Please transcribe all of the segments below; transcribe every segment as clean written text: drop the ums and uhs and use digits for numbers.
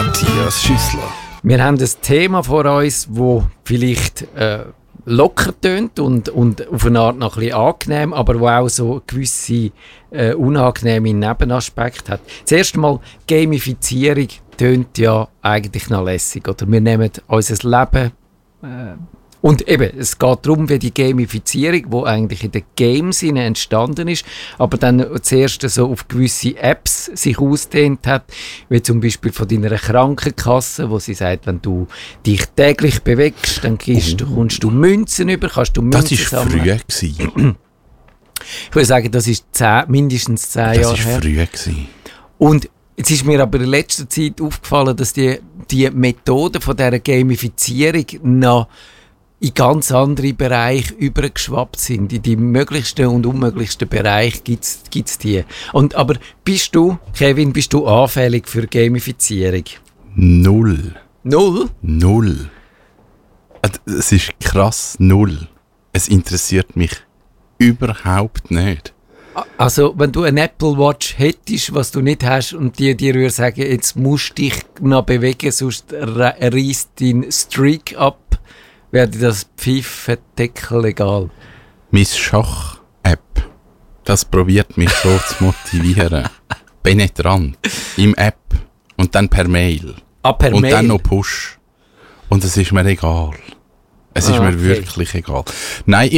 Matthias Schüssler. Wir haben ein Thema vor uns, das vielleicht locker tönt und auf eine Art noch ein bisschen angenehm, aber wo auch so gewisse unangenehme Nebenaspekte hat. Zuerst mal, Gamifizierung tönt ja eigentlich noch lässig. Oder wir nehmen unser Leben und eben, es geht darum, wie die Gamifizierung, die eigentlich in den Games entstanden ist, aber dann zuerst so auf gewisse Apps sich ausgedehnt hat, wie zum Beispiel von deiner Krankenkasse, wo sie sagt, wenn du dich täglich bewegst, dann kommst du Münzen über, kannst du Münzen sammeln. Das war früh. Ich würde sagen, das ist mindestens 10 Jahre her. Das war früh gewesen. Und jetzt ist mir aber in letzter Zeit aufgefallen, dass die Methode von dieser Gamifizierung noch in ganz andere Bereiche übergeschwappt sind. In die möglichsten und unmöglichsten Bereiche gibt's die. Aber Kevin, bist du anfällig für Gamifizierung? Null. Null? Null. Es ist krass, null. Es interessiert mich überhaupt nicht. Also, wenn du eine Apple Watch hättest, was du nicht hast, und dir würde sagen, jetzt musst du dich noch bewegen, sonst reißt dein Streak ab, wäre das Pfeifendeckel egal. Meine Schach-App, das probiert mich so zu motivieren. Penetrant. Im App. Und dann per Mail. Per und Mail? Dann noch Push. Und es ist mir egal. Es ist mir wirklich egal. Nein,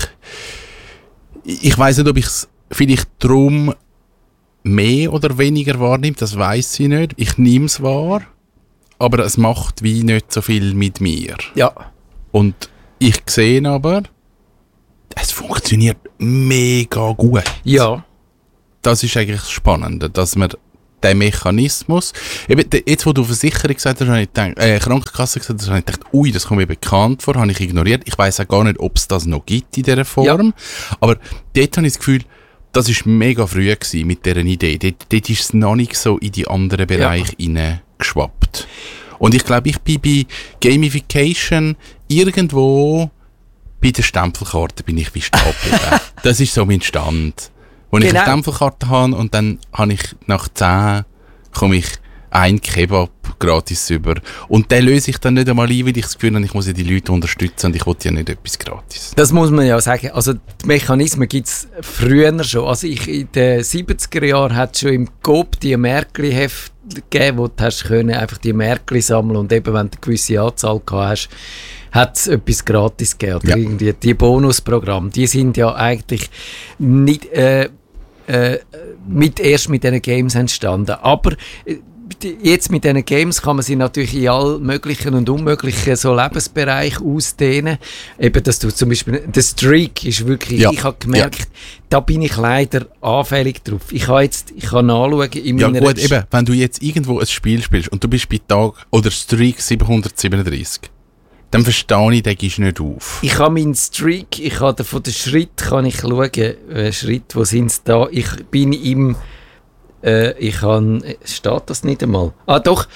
ich weiss nicht, ob ich es vielleicht drum mehr oder weniger wahrnehme, das weiss ich nicht. Ich nehme es wahr, aber es macht wie nicht so viel mit mir. Ja. Und ich sehe aber, es funktioniert mega gut. Ja. Das ist eigentlich das Spannende, dass man den Mechanismus, eben jetzt wo du Versicherung gesagt hast, habe ich gedacht, Krankenkasse gesagt hast, habe ich gedacht, ui, das kommt mir bekannt vor, habe ich ignoriert. Ich weiss auch gar nicht, ob es das noch gibt in dieser Form. Ja. Aber dort habe ich das Gefühl, das war mega früh gewesen mit dieser Idee. Dort ist es noch nicht so in die anderen Bereiche hineingeschwappt. Und ich glaube, ich bin bei Gamification irgendwo bei der Stempelkarte bin ich wie stehen geblieben. Das ist so mein Stand. Wo ich eine Stempelkarte habe und dann habe ich nach 10 komme ich ein Kebab gratis über. Und den löse ich dann nicht einmal ein, weil ich das Gefühl habe, ich muss ja die Leute unterstützen und ich will ja nicht etwas gratis. Das muss man ja sagen. Also die Mechanismen gibt es früher schon. Also in den 70er Jahren hat es schon im Coop die Märkli-Hefte gegeben, wo du hast können, einfach die Märkli sammeln und eben, wenn du eine gewisse Anzahl gehabt hast, hat es etwas gratis gegeben. Oder irgendwie die Bonusprogramme, die sind ja eigentlich nicht erst mit diesen Games entstanden. Aber jetzt mit diesen Games kann man sie natürlich in all möglichen und unmöglichen so Lebensbereichen ausdehnen. Eben, dass du zum Beispiel, der Streak ist wirklich, ich habe gemerkt, da bin ich leider anfällig drauf. Ich kann nachschauen in meiner... Ja gut, eben, wenn du jetzt irgendwo ein Spiel spielst und du bist bei Tag oder Streak 737, dann verstehe ich, den gehst du nicht auf. Ich habe meinen Streak, von den Schritten kann ich schauen, Schritt, wo sind es da? Ich bin im... steht das nicht einmal? Doch,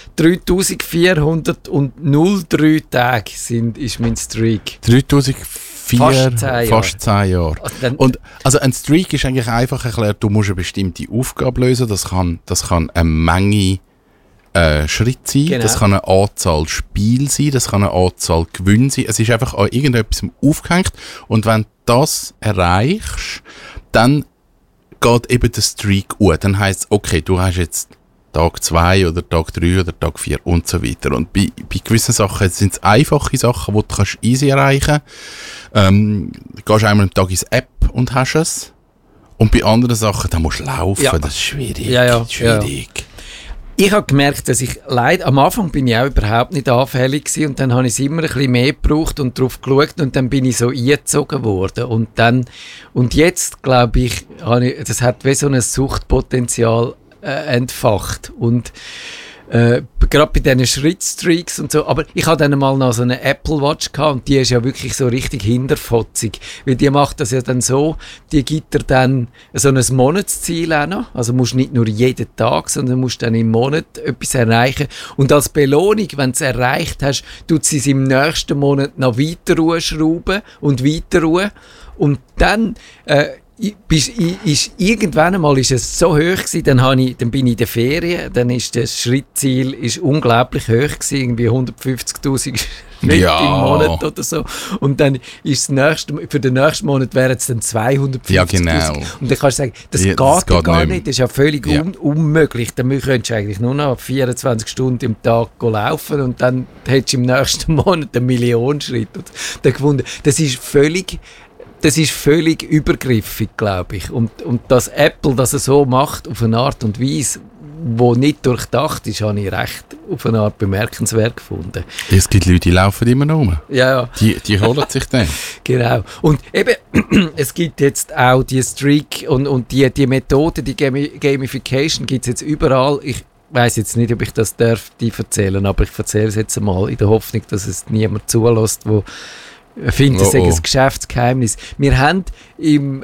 3403 Tage ist mein Streak. 3004, fast 10 Jahre. Und also ein Streak ist eigentlich einfach erklärt, du musst eine bestimmte Aufgabe lösen, das kann eine Menge Schritt sein, genau. Das kann eine Anzahl Spiel sein, das kann eine Anzahl Gewinn sein, es ist einfach an irgendetwas aufgehängt und wenn du das erreichst, dann geht eben der Streak dann heisst es, okay, du hast jetzt Tag 2 oder Tag 3 oder Tag 4 und so weiter. Und bei gewissen Sachen sind es einfache Sachen, die du kannst easy erreichen kannst. Gehst einmal am Tag ins App und hast es. Und bei anderen Sachen, da musst du laufen, das ist schwierig. Schwierig. Ja. Ich habe gemerkt, dass ich leider, am Anfang bin ich auch überhaupt nicht anfällig gewesen und dann habe ich es immer ein bisschen mehr gebraucht und darauf geschaut und dann bin ich so eingezogen worden und jetzt glaube ich, das hat wie so ein Suchtpotenzial entfacht und gerade bei diesen Schrittstreaks und so, aber ich hatte dann mal noch so eine Apple Watch gehabt und die ist ja wirklich so richtig hinterfotzig, weil die macht das ja dann so, die gibt dir dann so ein Monatsziel auch noch, also musst nicht nur jeden Tag, sondern musst dann im Monat etwas erreichen und als Belohnung, wenn du es erreicht hast, tut sie es im nächsten Monat noch weiter schrauben und weiter und dann ist irgendwann einmal ist es so hoch gewesen, dann bin ich in der Ferien, dann ist das Schrittziel unglaublich hoch gewesen, irgendwie 150'000 Schritte im Monat oder so. Und dann ist für den nächsten Monat wären es dann 250'000. Ja, genau. Und dann kannst du sagen, das geht gar nicht, das ist ja völlig unmöglich. Dann könntest du eigentlich nur noch 24 Stunden im Tag laufen und dann hättest du im nächsten Monat 1 Million Schritte. Das ist völlig übergriffig, glaube ich. Und dass Apple das so macht, auf eine Art und Weise, die nicht durchdacht ist, habe ich recht auf eine Art bemerkenswert gefunden. Es gibt Leute, die laufen immer noch rum. Ja. Die holen sich dann. Genau. Und eben, es gibt jetzt auch die Streak und die Methode, die Gamification gibt es jetzt überall. Ich weiss jetzt nicht, ob ich das darf, die erzählen, aber ich erzähle es jetzt einmal in der Hoffnung, dass es niemand zulässt, wo finde, das ist ein Geschäftsgeheimnis. Wir haben in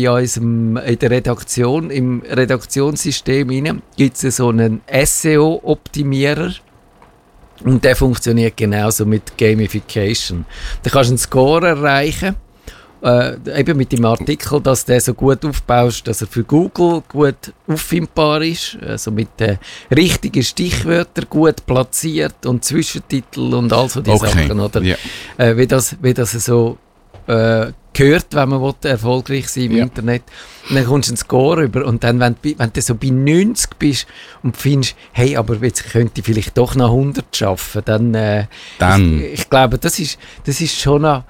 der Redaktion, im Redaktionssystem gibt es so einen SEO-Optimierer und der funktioniert genauso mit Gamification. Da kannst du einen Score erreichen, eben mit dem Artikel, dass der so gut aufbaust, dass er für Google gut auffindbar ist, also mit den richtigen Stichwörtern gut platziert und Zwischentitel und all so die Sachen, oder? Yeah. Wie das so gehört, wenn man erfolgreich sein im Internet. Und dann kommst du einen Score über und dann, wenn du so bei 90 bist und findest, hey, aber jetzt könnte ich vielleicht doch noch 100 schaffen, dann. Ich glaube, das ist schon noch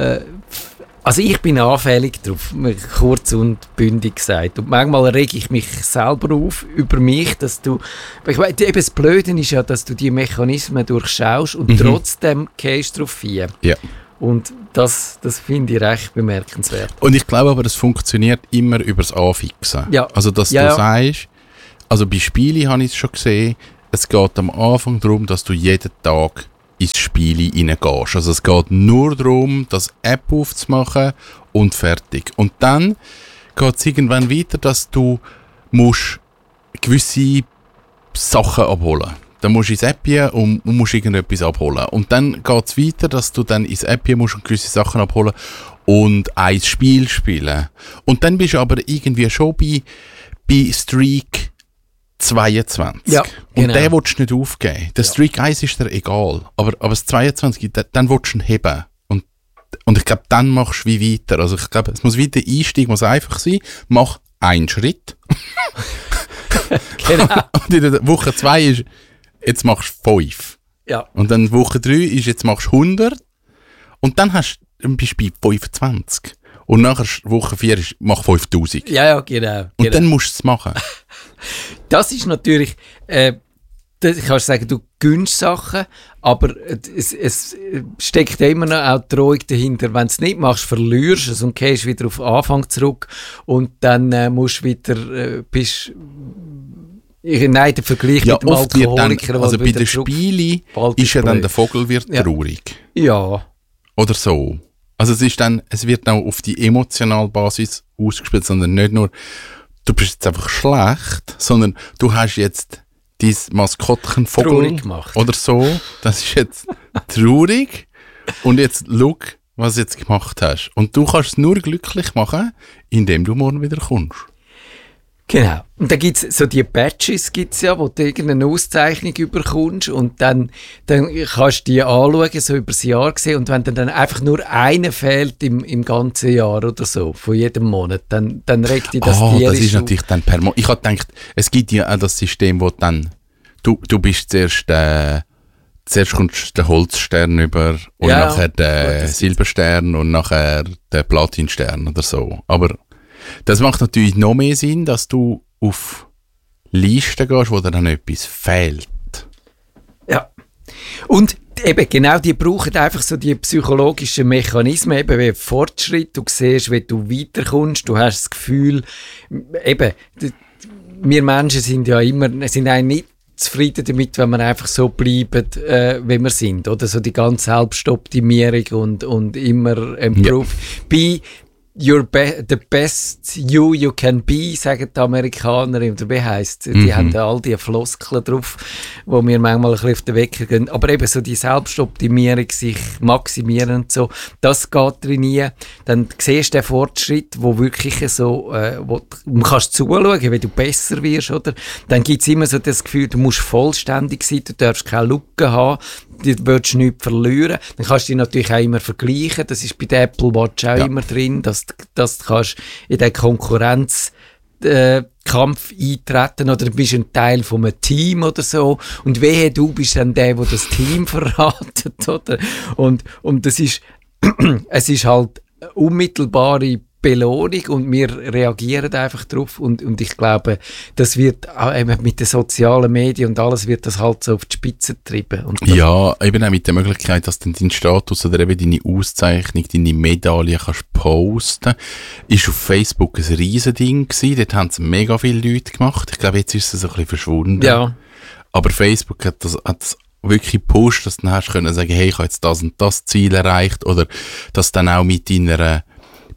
also ich bin anfällig drauf, kurz und bündig gesagt. Und manchmal rege ich mich selber auf über mich, dass ich weiss, eben das Blöde ist ja, dass du die Mechanismen durchschaust und trotzdem gehst drauf hin. Ja. Und das finde ich recht bemerkenswert. Und ich glaube aber, das funktioniert immer über das Anfixen. Ja. Also dass du sagst, also bei Spielen habe ich es schon gesehen, es geht am Anfang darum, dass du jeden Tag ins Spiel hineingehst. Also es geht nur darum, das App aufzumachen und fertig. Und dann geht es irgendwann weiter, dass du musst gewisse Sachen abholen. Dann musst du ins App und musst irgendetwas abholen. Und dann geht es weiter, dass du dann ins App musst und gewisse Sachen abholen und ein Spiel spielen. Und dann bist du aber irgendwie schon bei Streak 22. Ja, genau. Und den willst du nicht aufgeben. Der Streak 1 ist dir egal. Aber das 22, dann willst du ihn heben. Und ich glaube, dann machst du wie weiter. Also ich glaube, es muss wieder Einstieg muss einfach sein. Mach einen Schritt. Genau. Und in der Woche 2 ist, jetzt machst du 5. Ja. Und dann Woche 3 ist, jetzt machst du 100. Und dann bist du bei 25. Und nachher Woche 4 ist, mach 5000. Ja, genau. Und dann musst du es machen. Das ist natürlich, ich kann sagen, du gönnst Sachen, aber es steckt immer noch auch die Drohung dahinter. Wenn du es nicht machst, verlierst du es und gehst wieder auf den Anfang zurück und dann musst du wieder, nein, der Vergleich mit dem Alkoholiker. Also bei den Spielen ist ja dann der Vogel wird traurig. Ja. Oder so. Also es wird auch auf die emotionale Basis ausgespielt, sondern nicht nur, du bist jetzt einfach schlecht, sondern du hast jetzt dein Maskottchen Vogel oder so, das ist jetzt traurig und jetzt schau, was du jetzt gemacht hast. Und du kannst es nur glücklich machen, indem du morgen wieder kommst. Genau. Und dann gibt es so die Badges, wo du irgendeine Auszeichnung überkommst und dann kannst du die anschauen, so über das Jahr gesehen. Und wenn dann einfach nur einer fehlt im ganzen Jahr oder so, von jedem Monat, dann regt dich das tierisch das ist natürlich dann per Monat. Ich habe gedacht, es gibt ja auch das System, wo dann, du bist zuerst kommst der Holzstern über und nachher der Silberstern und nachher der Platinstern oder so. Aber das macht natürlich noch mehr Sinn, dass du auf Listen gehst, wo dir dann etwas fehlt. Ja. Und eben genau, die brauchen einfach so die psychologischen Mechanismen, eben wie Fortschritt, du siehst, wie du weiterkommst, du hast das Gefühl, eben, wir Menschen sind ja immer, sind eigentlich nicht zufrieden damit, wenn wir einfach so bleiben, wie wir sind, oder so die ganze Selbstoptimierung und immer Improve. Ja. the best you can be, sagen die Amerikaner, oder wie heisst es? Die haben da all die Floskeln drauf, wo mir manchmal ein bisschen auf den Wecker gehen. Aber eben so die Selbstoptimierung, sich maximieren und so, das geht drin nie. Dann siehst du den Fortschritt, wo wirklich so, wo du kannst zuschauen, wie du besser wirst, oder? Dann gibt es immer so das Gefühl, du musst vollständig sein, du darfst keine Lücke haben, du willst nichts verlieren. Dann kannst du dich natürlich auch immer vergleichen. Das ist bei der Apple Watch auch immer drin, dass du kannst in den Konkurrenzkampf eintreten oder du bist ein Teil von einem Team oder so. Und wehe, du bist dann der das Team verratet, oder? Und das ist, es ist halt eine unmittelbare Belohnung und wir reagieren einfach drauf und ich glaube, das wird eben mit den sozialen Medien und alles wird das halt so auf die Spitze getrieben. Und ja, eben auch mit der Möglichkeit, dass du deinen Status oder eben deine Auszeichnung, deine Medaille kannst posten. Ist auf Facebook ein Riesending gewesen, dort haben es mega viele Leute gemacht. Ich glaube, jetzt ist es ein bisschen verschwunden. Ja. Aber Facebook hat das wirklich gepusht, dass du dann hast können sagen, hey, ich habe jetzt das und das Ziel erreicht oder dass dann auch mit deiner,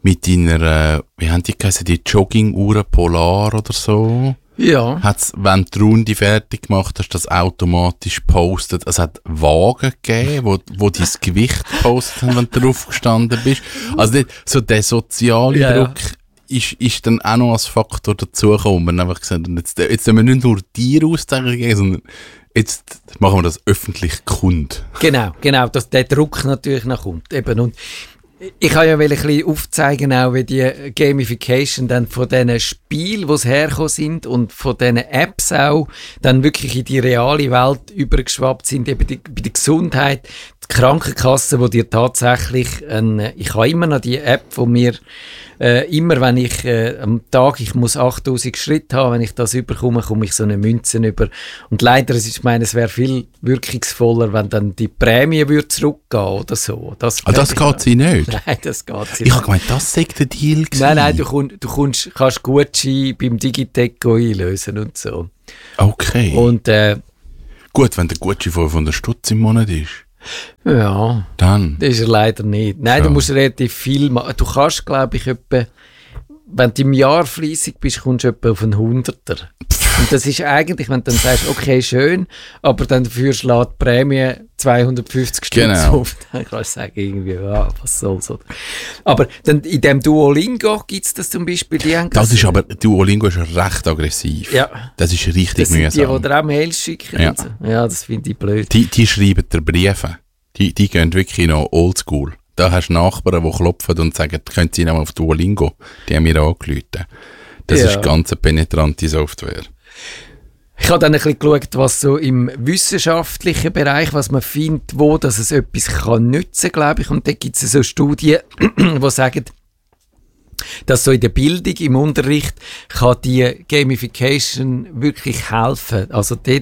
wie haben die geheißen, die Jogginguhr Polar oder so? Ja. Hat's, wenn du die Runde fertig gemacht hast, das automatisch postet. Es hat Wagen gegeben, wo dein Gewicht postet haben, wenn du drauf gestanden bist. Also so der soziale Druck ist dann auch noch als Faktor dazugekommen. Man einfach gesagt, jetzt wir nicht nur dir Auszeichnungen geben, sondern jetzt machen wir das öffentlich kund. Genau, dass der Druck natürlich noch kommt. Eben. Und ich kann ja ein bisschen aufzeigen, auch wie die Gamification dann von diesen Spielen, die es hergekommen sind und von diesen Apps auch dann wirklich in die reale Welt übergeschwappt sind, eben bei der Gesundheit, die Krankenkasse, wo dir tatsächlich ich habe immer noch die App, wo mir immer, wenn ich am Tag, ich muss 8000 Schritte haben, wenn ich das überkomme, komme ich so eine Münze über. Und leider, ich meine, es wäre viel wirkungsvoller, wenn dann die Prämie würde zurückgehen oder so. Das geht sie nicht? Nein, das geht sie nicht. Ich habe gemeint, das sei der Deal gewesen. Nein, du kannst Gutschein beim Digitec einlösen und so. Okay. Und, gut, wenn der Gutschein von 500 Stutz im Monat ist. Ja, dann. Das ist er leider nicht. Nein, du musst relativ viel machen. Du kannst, glaube ich, etwa, wenn du im Jahr fleissig bist, kommst du etwa auf einen 100er. Und das ist eigentlich, wenn du dann sagst, okay, schön, aber dann dafür schlägt die Prämie 250 Stutz auf, dann kannst du sagen, irgendwie, ja, was soll's. Oder? Aber dann in dem Duolingo gibt es das zum Beispiel. Duolingo ist recht aggressiv. Ja. Das ist richtig mühsam. Das sind die dir auch Mails schicken. Ja, und so. Ja, das finde ich blöd. Die schreiben dir Briefe. Die gehen wirklich noch oldschool. Da hast du Nachbarn, die klopfen und sagen, können Sie noch mal auf Duolingo. Die haben mir angerufen. Das ist ganz eine penetrante Software. Ich habe dann ein bisschen geschaut, was so im wissenschaftlichen Bereich, was man findet, wo dass es etwas kann nützen, glaube ich. Und da gibt es so Studien, die sagen, dass so in der Bildung, im Unterricht, kann die Gamification wirklich helfen. Also dort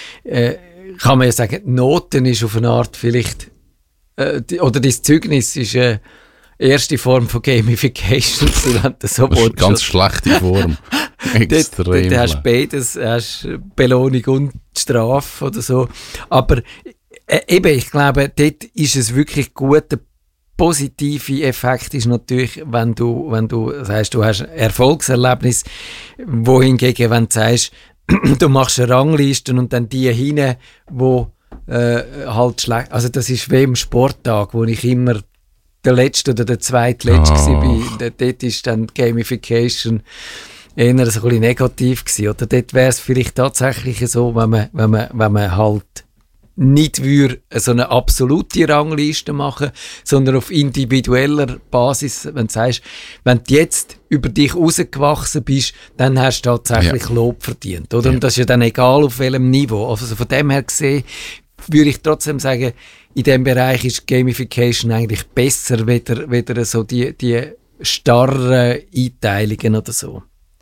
kann man ja sagen, die Noten ist auf eine Art vielleicht, oder das Zeugnis ist eine erste Form von Gamification. Wenn du so das ist eine ganz schlechte Form. Extrem. Dort hast du beides, hast Belohnung und Strafe oder so. Aber eben, ich glaube, dort ist es wirklich gut. Der positive Effekt ist natürlich, wenn du sagst, du hast ein Erfolgserlebnis, wohingegen, wenn du sagst, du machst eine Rangliste und dann die hinein, wo halt schlecht, also das ist wie im Sporttag, wo ich immer der Letzte oder der Zweitletzte war. Dort ist dann Gamification eher so ein bisschen negativ gewesen. Oder dort wäre es vielleicht tatsächlich so, wenn man halt nicht würde so eine absolute Rangliste machen, sondern auf individueller Basis, wenn du sagst, wenn du jetzt über dich rausgewachsen bist, dann hast du tatsächlich Lob verdient. Oder? Und das ist ja dann egal auf welchem Niveau. Also von dem her gesehen, würde ich trotzdem sagen, in diesem Bereich ist Gamification eigentlich besser, weder so die starren Einteilungen oder so.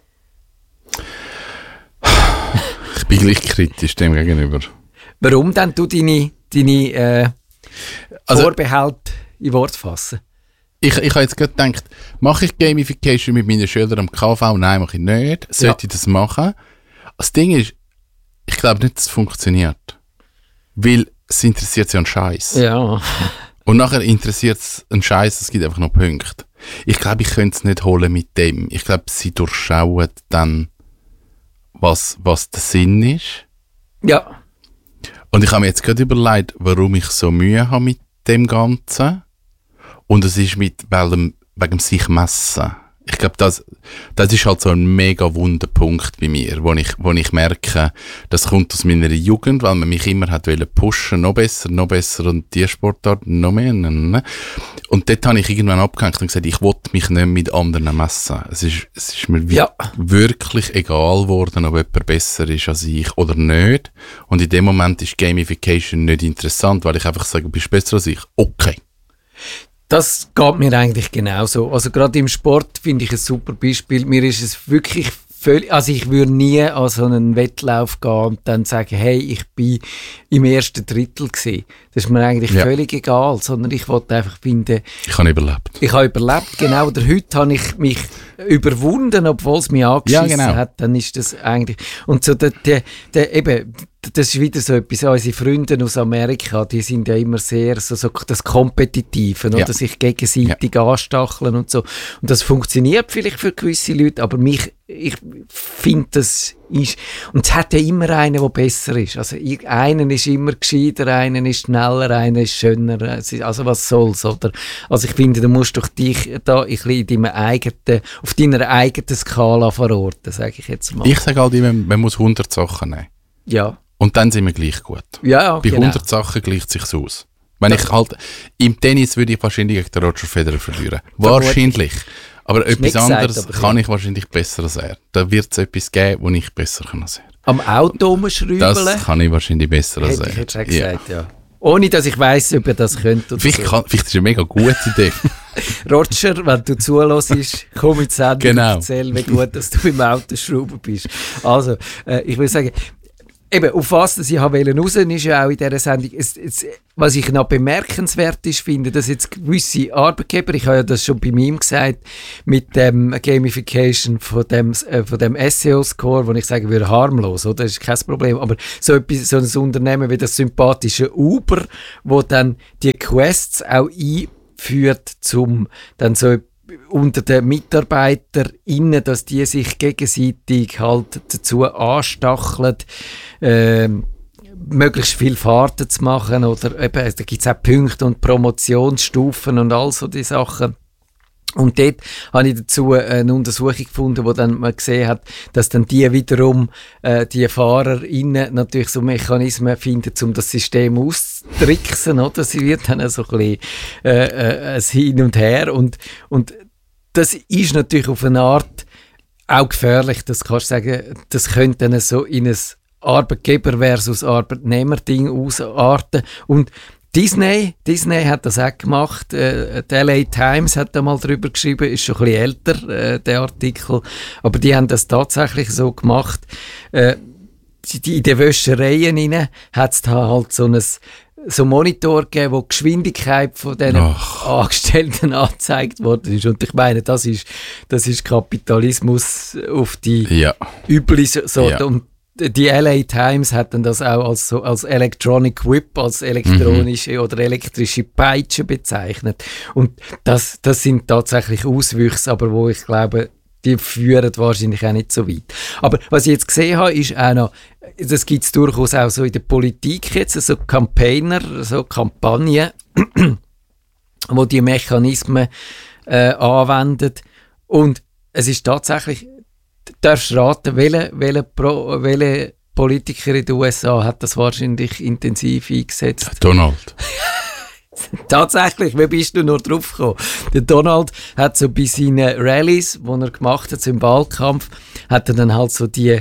Ich bin gleich kritisch dem gegenüber. Warum dann du deine Vorbehalte in Wort fassen? Ich habe jetzt gerade gedacht, mache ich Gamification mit meinen Schülern am KV? Nein, mache ich nicht. Sollte ich das machen? Das Ding ist, ich glaube nicht, dass es funktioniert. Weil es interessiert sich an Scheiß. Ja. Und nachher interessiert es einen Scheiß, es gibt einfach noch Punkte. Ich glaube, ich könnte es nicht holen mit dem. Ich glaube, sie durchschauen dann, was der Sinn ist. Ja. Und ich habe mir jetzt gerade überlegt, warum ich so Mühe habe mit dem Ganzen. Und es ist wegen dem sich messen. Ich glaube, das ist halt so ein mega wunder Punkt bei mir, wo ich merke, das kommt aus meiner Jugend, weil man mich immer hat pushen, noch besser und die Sportart noch mehr. Und dort habe ich irgendwann abgehängt und gesagt, ich will mich nicht mit anderen messen. Es ist mir wirklich egal geworden, ob jemand besser ist als ich oder nicht. Und in dem Moment ist Gamification nicht interessant, weil ich einfach sage, du bist besser als ich. Okay. Das geht mir eigentlich genauso. Also gerade im Sport finde ich ein super Beispiel. Mir ist es wirklich völlig, also ich würde nie an so einen Wettlauf gehen und dann sagen, hey, ich bin im ersten Drittel gewesen. Das ist mir eigentlich völlig egal, sondern ich wollte einfach finden... Ich habe überlebt. Ich habe überlebt, genau. Oder heute habe ich mich überwunden, obwohl es mich angeschissen hat. Dann ist das eigentlich... Und so eben... Das ist wieder so etwas, unsere Freunde aus Amerika, die sind ja immer sehr so das Kompetitive, oder sich gegenseitig anstacheln und so. Und das funktioniert vielleicht für gewisse Leute, aber ich finde, das ist, und es hat ja immer einen, der besser ist. Also einen ist immer gescheiter, einen ist schneller, einer ist schöner. Also was soll's, oder? Also ich finde, du musst doch dich da ein bisschen auf deiner eigenen Skala verorten, sage ich jetzt mal. Ich sage halt immer, man muss 100 Sachen nehmen. Ja. Und dann sind wir gleich gut. Ja, bei 100 Sachen gleicht es sich aus. Wenn ich halt, im Tennis würde ich wahrscheinlich gegen den Roger Federer verlieren. Wahrscheinlich. Aber etwas anderes kann ich wahrscheinlich besser als er. Da wird es etwas geben, wo ich besser kann als er. Am Auto rumschrauben? Das kann ich wahrscheinlich besser als er. Hätte ich jetzt gesagt, ja. Ohne, dass ich weiss, ob er das könnte. Vielleicht ist es eine mega gute Idee. Roger, wenn du zuhörst, komm ins Sendung und erzähl, wie gut dass du im Autoschrauben bist. Also, ich will sagen, eben, auf was ich raus wollte, ist ja auch in dieser Sendung, was ich noch bemerkenswert ist, finde, dass jetzt gewisse Arbeitgeber, ich habe ja das schon bei mir gesagt, mit dem Gamification von dem SEO-Score, wo ich sagen würde, harmlos, oder? Das ist kein Problem. Aber so ein Unternehmen wie das sympathische Uber, wo dann die Quests auch einführt, zum dann so unter den MitarbeiterInnen, dass die sich gegenseitig halt dazu anstacheln, möglichst viel Fahrten zu machen, oder eben, da gibt es auch Punkte und Promotionsstufen und all so die Sachen. Und dort habe ich dazu eine Untersuchung gefunden, wo dann man gesehen hat, dass dann die wiederum, die FahrerInnen natürlich so Mechanismen finden, um das System auszutricksen, oder? Sie wird dann so ein bisschen, ein Hin und Her und das ist natürlich auf eine Art auch gefährlich, das kannst du sagen, das könnte dann so in ein Arbeitgeber versus Arbeitnehmer-Ding ausarten. Und Disney hat das auch gemacht. Die LA Times hat da mal drüber geschrieben, ist schon ein bisschen älter, der Artikel. Aber die haben das tatsächlich so gemacht. In den Wäschereien rein hat es da halt so Monitor gegeben, wo die Geschwindigkeit von diesen Angestellten angezeigt worden ist. Und ich meine, das ist Kapitalismus auf die üble Sorte. Ja. Und die LA Times hat dann das auch als Electronic Whip, als elektronische oder elektrische Peitsche bezeichnet. Und das sind tatsächlich Auswüchse, aber wo ich glaube, die führen wahrscheinlich auch nicht so weit. Aber was ich jetzt gesehen habe, ist auch noch, das gibt es durchaus auch so in der Politik jetzt, so Campaigner, so Kampagnen, wo die Mechanismen anwenden. Und es ist tatsächlich, darfst du raten, welche Politiker in den USA hat das wahrscheinlich intensiv eingesetzt? Donald. Tatsächlich, wie bist du noch drauf gekommen? Der Donald hat so bei seinen Rallyes, die er gemacht hat, so im Wahlkampf, hat er dann halt so die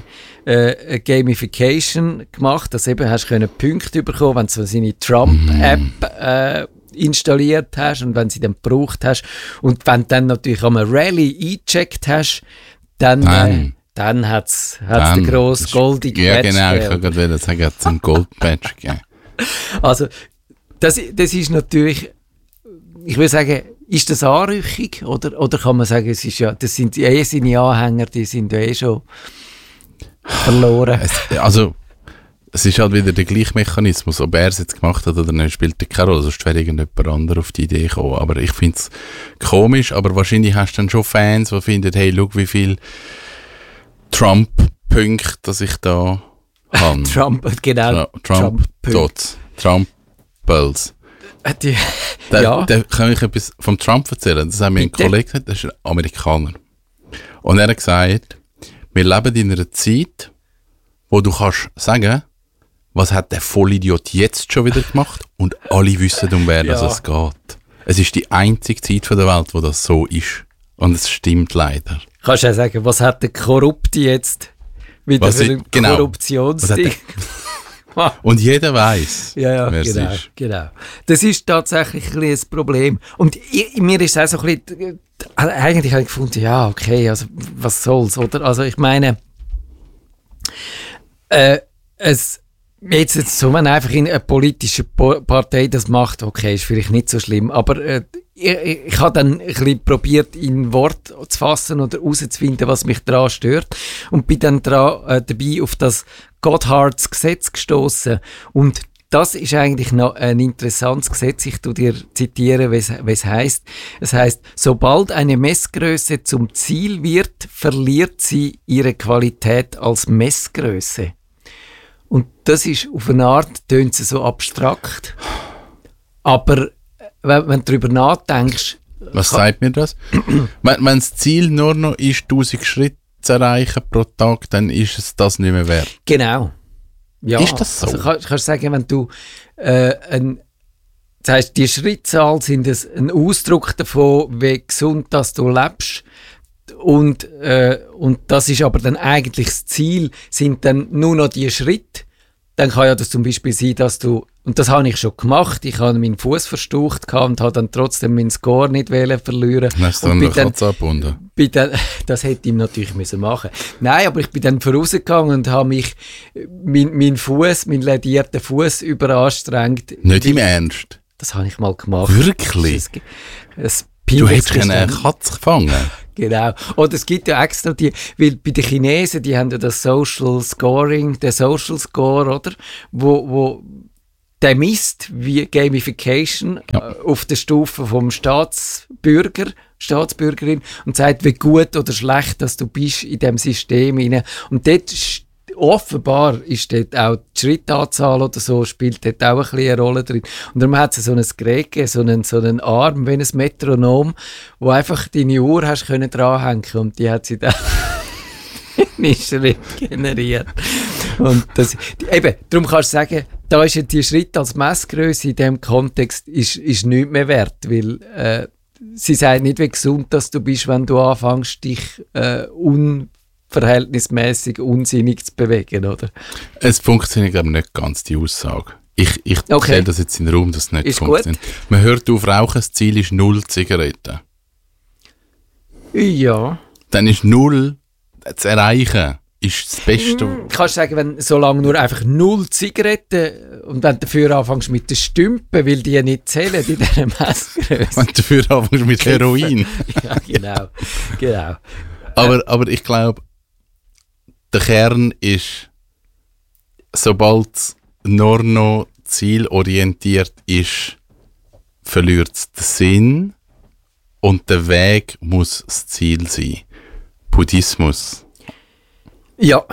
Gamification gemacht, dass eben hast du Punkte bekommen, wenn du so seine Trump-App installiert hast und wenn sie dann gebraucht hast. Und wenn du dann natürlich am Rally eingecheckt hast, dann hat es den grossen goldigen Badge. Ja, genau, ich wollte gerade sagen, es hat einen Gold-Badge gegeben. Also, das ist natürlich, ich will sagen, ist das anrüchig oder kann man sagen, es ist ja, das sind seine Anhänger, die sind ja schon verloren. Also, Es ist halt wieder der gleiche Mechanismus. Ob er es jetzt gemacht hat oder nicht, spielt keine Rolle. Sonst wäre irgendjemand anderes auf die Idee gekommen. Aber ich finde es komisch. Aber wahrscheinlich hast du dann schon Fans, die finden, hey, schau, wie viel Trump-Punkte, dass ich da habe. Genau. Trump-Bells. Da kann ich etwas vom Trump erzählen. Das hat mir ein Kollege gesagt, das ist ein Amerikaner. Und er hat gesagt, wir leben in einer Zeit, wo du kannst sagen, was hat der Vollidiot jetzt schon wieder gemacht? Und alle wissen, um wer es geht. Es ist die einzige Zeit der Welt, wo das so ist. Und es stimmt leider. Kannst du ja sagen, was hat der Korrupte jetzt wieder für ein Korruptionsding? Und jeder weiss, wer es ist. Genau. Das ist tatsächlich ein bisschen ein Problem. Und mir ist es auch so ein bisschen, eigentlich habe ich gefunden, ja, okay, also was soll's, oder? Also ich meine, jetzt so, wenn einfach eine politische Partei das macht, okay, ist vielleicht nicht so schlimm, aber ich habe dann ein bisschen probiert, in Wort zu fassen oder herauszufinden, was mich daran stört, und bin dann dabei auf das Gotthards Gesetz gestoßen. Und das ist eigentlich noch ein interessantes Gesetz. Ich tu dir zitieren, was heisst. Es heisst, sobald eine Messgröße zum Ziel wird, verliert sie ihre Qualität als Messgröße. Und das ist auf eine Art, tönt es so abstrakt. Aber wenn du darüber nachdenkst... Was sagt mir das? wenn das Ziel nur noch ist, 1000 Schritte zu erreichen pro Tag, dann ist es das nicht mehr wert. Genau. Ja, ist das so? Also kannst du sagen, wenn du das heisst, die Schrittzahl sind ein Ausdruck davon, wie gesund dass du lebst. Und das ist aber dann eigentlich das Ziel, sind dann nur noch die Schritte. Dann kann ja das zum Beispiel sein, dass du, und das habe ich schon gemacht, ich habe meinen Fuß verstaucht und habe dann trotzdem meinen Score nicht verlieren. Hast du dann eine Katze abgebunden? Das hätte ich natürlich machen müssen. Nein, aber ich bin dann vorausgegangen und habe mich, meinen ledierten Fuß überanstrengt. Nicht im Ernst? Das habe ich mal gemacht. Wirklich? Du hättest eine Katze gefangen? Genau. Und es gibt ja extra weil bei den Chinesen, die haben ja das Social Scoring, der Social Score, oder? Wo der misst wie Gamification auf der Stufe vom Staatsbürgerin und sagt, wie gut oder schlecht, dass du bist in diesem System rein. Und dort offenbar ist dort auch die Schrittanzahl oder so, spielt dort auch ein bisschen eine Rolle drin. Und darum hat es so ein Gerät gegeben, so einen Arm wie ein Metronom, wo einfach deine Uhr hast können dranhängen, und die hat sie dann in Schritt generiert. Und darum kannst du sagen, da ist ja die Schritt als Messgröße in diesem Kontext ist nichts mehr wert, weil sie sagt nicht, wie gesund dass du bist, wenn du anfängst, dich verhältnismäßig unsinnig zu bewegen, oder? Es funktioniert aber nicht ganz, die Aussage. Ich stelle das jetzt in den Raum, dass es nicht ist funktioniert. Gut. Man hört auf Rauchen, das Ziel ist 0 Zigaretten. Ja. Dann ist 0 zu erreichen, ist das Beste. Kannst du sagen, solange nur einfach 0 Zigaretten und wenn du dafür anfängst mit den Stümpen, weil die nicht zählen in dieser Messgröße. Wenn du dafür anfängst mit Heroin. Ja, genau. Aber ich glaube, der Kern ist, sobald es nur noch zielorientiert ist, verliert es den Sinn und der Weg muss das Ziel sein. Buddhismus. Ja.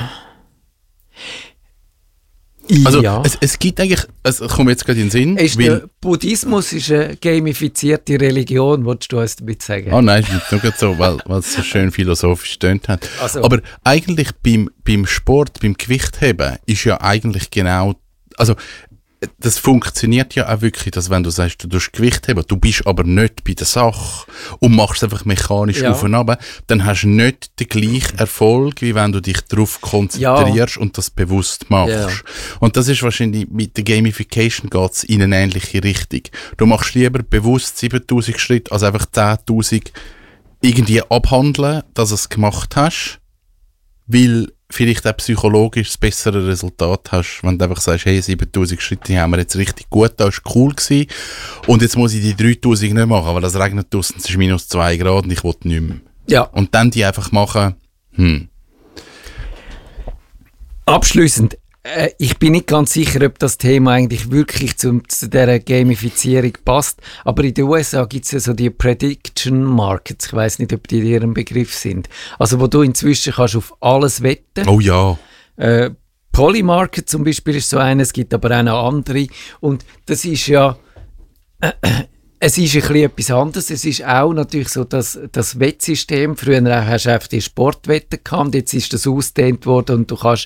Also es gibt eigentlich, es kommt jetzt gerade in den Sinn. Der Buddhismus ist eine gamifizierte Religion, wolltest du uns damit sagen? Oh nein, ist nicht so, weil es so schön philosophisch tönt hat. Also. Aber eigentlich beim Sport, beim Gewichtheben ist ja eigentlich genau, also das funktioniert ja auch wirklich, dass wenn du sagst, du tust Gewicht heben, du bist aber nicht bei der Sache und machst es einfach mechanisch auf und ab, dann hast du nicht den gleichen Erfolg, wie wenn du dich darauf konzentrierst und das bewusst machst. Ja. Und das ist wahrscheinlich, mit der Gamification geht es in eine ähnliche Richtung. Du machst lieber bewusst 7000 Schritte, als einfach 10.000 irgendwie abhandeln, dass du es gemacht hast, weil vielleicht auch psychologisch das bessere Resultat hast, wenn du einfach sagst, hey, 7000 Schritte haben wir jetzt richtig gut, das war cool gewesen, und jetzt muss ich die 3000 nicht machen, weil das regnet draussen, es ist -2 Grad und ich will nicht mehr. Ja. Und dann die einfach machen, Abschliessend, Ich bin nicht ganz sicher, ob das Thema eigentlich wirklich zu dieser Gamifizierung passt. Aber in den USA gibt es ja so die Prediction Markets. Ich weiss nicht, ob die in ihrem Begriff sind. Also wo du inzwischen kannst auf alles wetten. Oh ja. Polymarket zum Beispiel ist so eine, es gibt aber auch noch andere. Und das ist ja... Es ist ein bisschen etwas anderes. Es ist auch natürlich so, dass das Wettsystem, früher hast du einfach die Sportwetten gehabt, jetzt ist das ausgedehnt worden und du kannst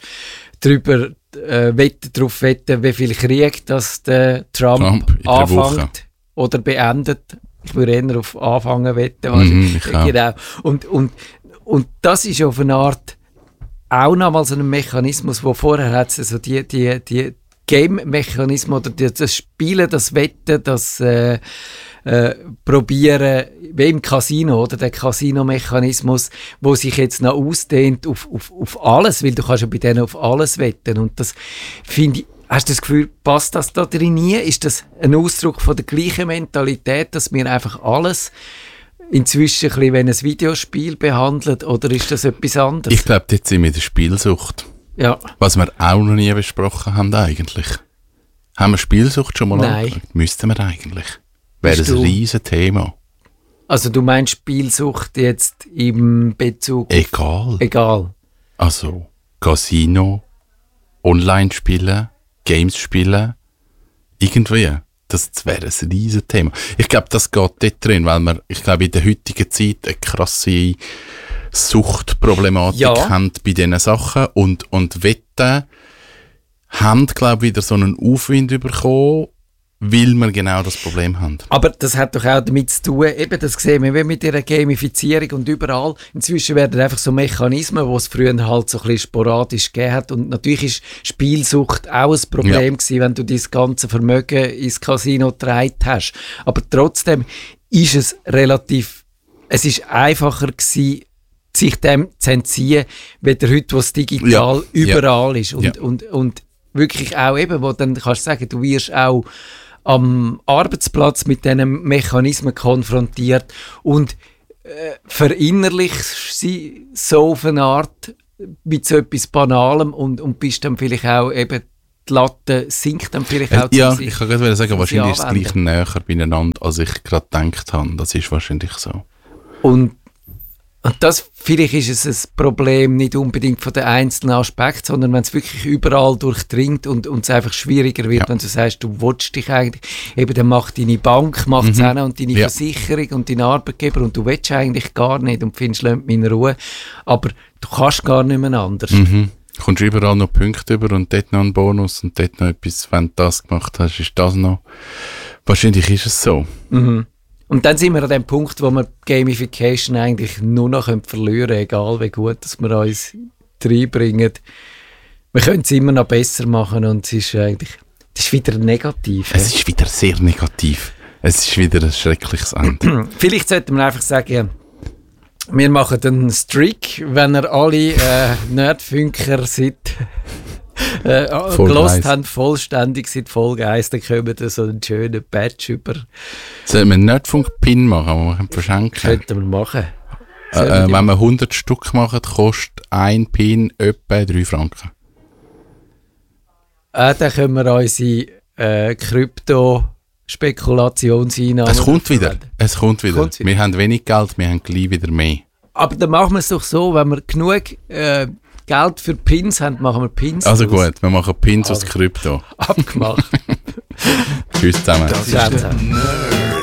darauf wetten, wie viel Krieg das der Trump anfängt oder beendet. Ich würde eher auf Anfangen wetten. Genau. Und das ist auf eine Art auch nochmal so ein Mechanismus, wo vorher hat es so die Game-Mechanismus oder das Spielen, das Wetten, das Probieren, wie im Casino, oder der Casino-Mechanismus, wo sich jetzt noch ausdehnt auf alles, weil du kannst ja bei denen auf alles wetten. Und das finde ich, hast du das Gefühl, passt das da drin nie? Ist das ein Ausdruck von der gleichen Mentalität, dass wir einfach alles inzwischen ein bisschen wie ein Videospiel behandelt, oder ist das etwas anderes? Ich glaube, jetzt sind wir in der Spielsucht. Ja. Was wir auch noch nie besprochen haben eigentlich. Haben wir Spielsucht schon mal angeschaut? Müssten wir eigentlich. Wäre ein riesen Thema. Also du meinst Spielsucht jetzt im Bezug auf... Egal. Also Casino, Online-Spielen, Games spielen, irgendwie. Das wäre ein riesen Thema. Ich glaube, das geht dort drin, weil ich glaube, in der heutigen Zeit eine krasse Suchtproblematik haben bei diesen Sachen und Wetten haben, glaube ich, wieder so einen Aufwind bekommen, weil wir genau das Problem haben. Aber das hat doch auch damit zu tun, eben das sehen wir mit dieser Gamifizierung und überall. Inzwischen werden einfach so Mechanismen, die es früher halt so ein bisschen sporadisch gegeben hat. Und natürlich ist Spielsucht auch ein Problem gewesen, wenn du dein ganze Vermögen ins Casino getragen hast. Aber trotzdem ist es es ist einfacher gewesen, sich dem zu entziehen, weder heute, wo es digital überall ist. Und wirklich auch eben, wo dann kannst du sagen, du wirst auch am Arbeitsplatz mit diesen Mechanismen konfrontiert und verinnerlichst sie so auf eine Art mit so etwas Banalem und bist dann vielleicht auch eben, die Latte sinkt dann vielleicht auch ja, ich kann gerade sagen, wahrscheinlich ist es gleich näher beieinander, als ich gerade gedacht habe. Das ist wahrscheinlich so. Und das, vielleicht ist es ein Problem nicht unbedingt von den einzelnen Aspekten, sondern wenn es wirklich überall durchdringt und es einfach schwieriger wird, wenn du sagst, du willst dich eigentlich, eben dann macht deine Bank, macht es auch und deine Versicherung und dein Arbeitgeber und du willst eigentlich gar nicht und findest, lass mich in Ruhe, aber du kannst gar nicht mehr anders. Du kommst überall noch Punkte über und dort noch einen Bonus und dort noch etwas, wenn du das gemacht hast, ist das noch. Wahrscheinlich ist es so. Und dann sind wir an dem Punkt, wo wir Gamification eigentlich nur noch verlieren können, egal wie gut dass wir uns reinbringen. Wir können es immer noch besser machen und es ist eigentlich, das ist wieder negativ. Es ist wieder sehr negativ. Es ist wieder ein schreckliches Ende. Vielleicht sollten wir einfach sagen, wir machen einen Streak, wenn ihr alle Nerdfunker seid. Gelost haben, vollständig seit Folge 1, dann kommen wir so einen schönen Badge über. Sollen wir einen Nerdfunk-Pin machen, den wir verschenken? Könnten wir machen. Wenn wir 100 Stück machen, kostet ein Pin etwa 3 Franken. Dann können wir unsere Krypto-Spekulationseinnahmen... Es kommt wieder. Wir haben wenig Geld, wir haben gleich wieder mehr. Aber dann machen wir es doch so, wenn wir genug... Geld für Pins haben, machen wir Pins. Also gut, wir machen Pins aus Krypto. Abgemacht. Tschüss zusammen. Das ist der Nerd.